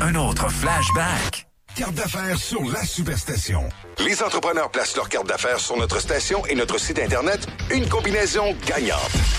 Un autre flashback. Carte d'affaires sur la Superstation. Les entrepreneurs placent leurs cartes d'affaires sur notre station et notre site Internet. Une combinaison gagnante.